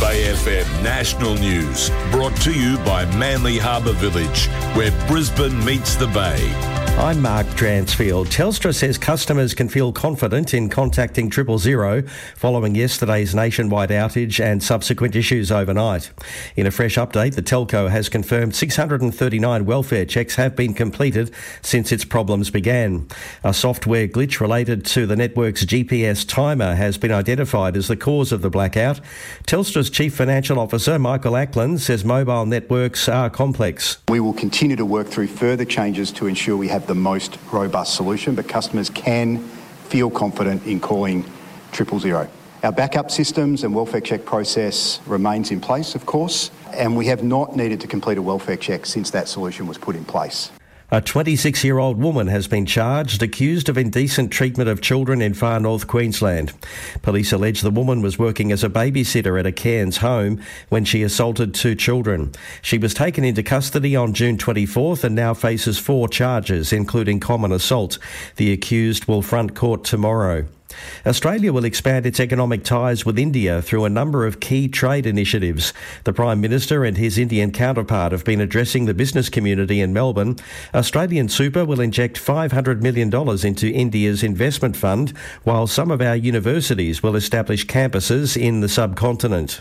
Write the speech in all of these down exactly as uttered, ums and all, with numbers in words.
Bay F M National News, brought to you by Manly Harbour Village, where Brisbane meets the Bay. I'm Mark Dransfield. Telstra says customers can feel confident in contacting triple zero following yesterday's nationwide outage and subsequent issues overnight. In a fresh update, the telco has confirmed six hundred thirty-nine welfare checks have been completed since its problems began. A software glitch related to the network's G P S timer has been identified as the cause of the blackout. Telstra's Chief Financial Officer, Michael Ackland, says mobile networks are complex. We will continue to work through further changes to ensure we have the most robust solution, but customers can feel confident in calling triple zero. Our backup systems and welfare check process remains in place, of course, and we have not needed to complete a welfare check since that solution was put in place. A twenty-six-year-old woman has been charged, accused of indecent treatment of children in far north Queensland. Police allege the woman was working as a babysitter at a Cairns home when she assaulted two children. She was taken into custody on June twenty-fourth and now faces four charges, including common assault. The accused will front court tomorrow. Australia will expand its economic ties with India through a number of key trade initiatives. The Prime Minister and his Indian counterpart have been addressing the business community in Melbourne. Australian Super will inject five hundred million dollars into India's investment fund, while some of our universities will establish campuses in the subcontinent.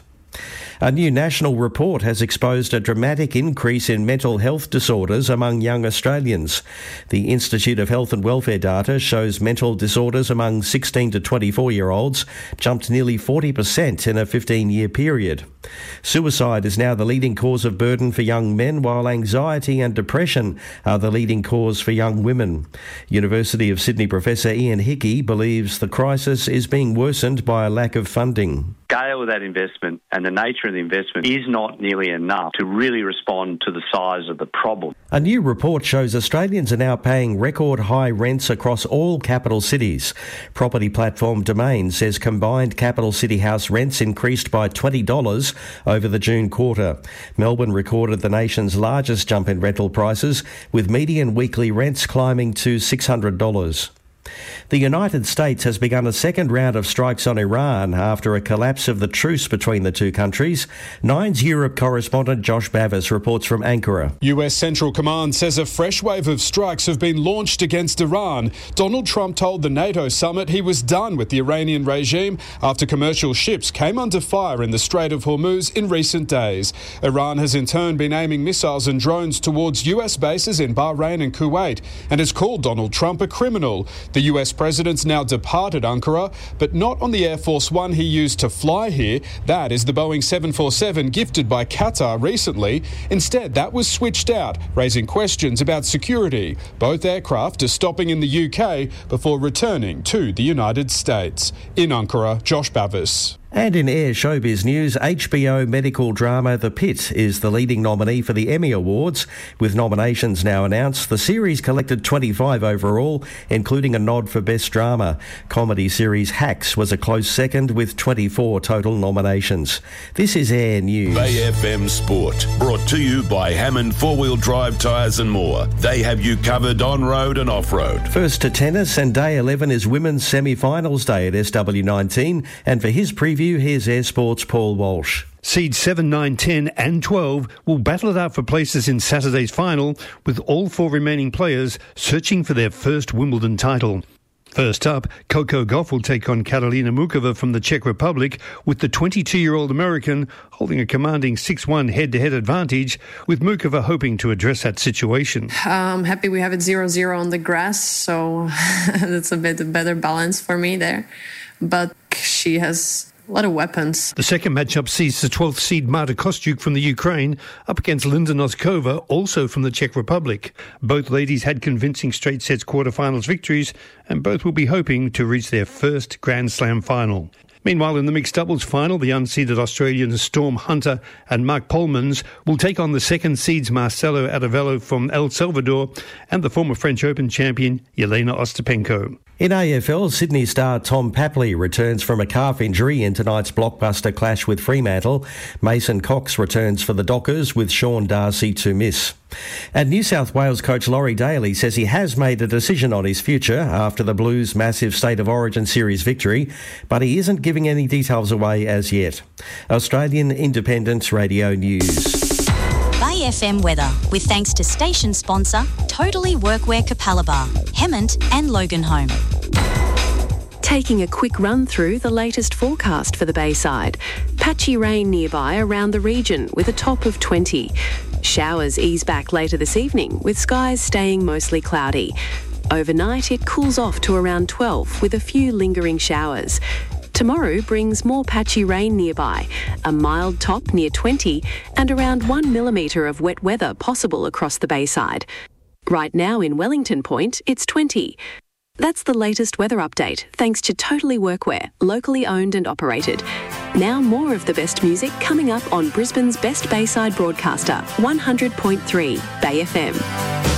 A new national report has exposed a dramatic increase in mental health disorders among young Australians. The Institute of Health and Welfare data shows mental disorders among sixteen to twenty-four-year-olds jumped nearly forty percent in a fifteen-year period. Suicide is now the leading cause of burden for young men, while anxiety and depression are the leading cause for young women. University of Sydney Professor Ian Hickey believes the crisis is being worsened by a lack of funding. The scale of that investment and the nature of the investment is not nearly enough to really respond to the size of the problem. A new report shows Australians are now paying record high rents across all capital cities. Property platform Domain says combined capital city house rents increased by twenty dollars over the June quarter. Melbourne recorded the nation's largest jump in rental prices, with median weekly rents climbing to six hundred dollars. The United States has begun a second round of strikes on Iran after a collapse of the truce between the two countries. Nine's Europe correspondent Josh Bavis reports from Ankara. U S Central Command says a fresh wave of strikes have been launched against Iran. Donald Trump told the NATO summit he was done with the Iranian regime after commercial ships came under fire in the Strait of Hormuz in recent days. Iran has in turn been aiming missiles and drones towards U S bases in Bahrain and Kuwait and has called Donald Trump a criminal. The U S president's now departed Ankara, but not on the Air Force One he used to fly here. That is the Boeing seven forty-seven gifted by Qatar recently. Instead, that was switched out, raising questions about security. Both aircraft are stopping in the U K before returning to the United States. In Ankara, Josh Bavis. And in Air Showbiz news, H B O medical drama The Pit is the leading nominee for the Emmy Awards. With nominations now announced, the series collected twenty-five overall, including a nod for Best Drama. Comedy series Hacks was a close second with twenty-four total nominations. This is Air News. Bay F M Sport, brought to you by Hammond four-wheel drive tyres and more. They have you covered on-road and off-road. First to tennis, and day eleven is women's semi-finals day at S W nineteen, and for his preview, here's Air Sports' Paul Walsh. Seeds seven, nine, ten and twelve will battle it out for places in Saturday's final, with all four remaining players searching for their first Wimbledon title. First up, Coco Gauff will take on Karolina Muchova from the Czech Republic, with the twenty-two-year-old American holding a commanding six one head-to-head advantage, with Muchova hoping to address that situation. I'm happy we have it zero zero on the grass, so that's a bit better balance for me there. But she has a lot of weapons. The second matchup sees the twelfth seed Marta Kostyuk from the Ukraine up against Linda Noskova, also from the Czech Republic. Both ladies had convincing straight sets quarterfinals victories, and both will be hoping to reach their first Grand Slam final. Meanwhile, in the mixed doubles final, the unseeded Australians Storm Hunter and Mark Polmans will take on the second seeds Marcelo Aravelo from El Salvador and the former French Open champion Yelena Ostapenko. In A F L, Sydney star Tom Papley returns from a calf injury in tonight's blockbuster clash with Fremantle. Mason Cox returns for the Dockers with Sean Darcy to miss. And New South Wales coach Laurie Daly says he has made a decision on his future after the Blues' massive State of Origin series victory, but he isn't giving any details away as yet. Australian Independent Radio News. Bay F M weather, with thanks to station sponsor Totally Workwear Capalaba, Hemmant and Loganholme. Taking a quick run through the latest forecast for the Bayside. Patchy rain nearby around the region with a top of twenty. Showers ease back later this evening with skies staying mostly cloudy. Overnight it cools off to around twelve with a few lingering showers. Tomorrow brings more patchy rain nearby, a mild top near twenty and around one millimetre of wet weather possible across the Bayside. Right now in Wellington Point, it's twenty. That's the latest weather update, thanks to Totally Workwear, locally owned and operated. Now more of the best music coming up on Brisbane's best Bayside broadcaster, one hundred point three Bay F M.